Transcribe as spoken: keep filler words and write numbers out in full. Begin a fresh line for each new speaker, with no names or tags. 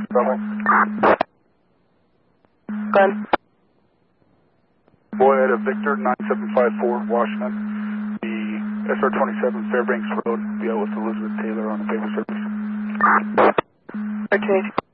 Bravo.
Go ahead.
Boy out of Victor, nine seven five four, Washington. The S R twenty-seven Fairbanks Road, be out with Elizabeth Taylor on a paper service.
thirteen eighty.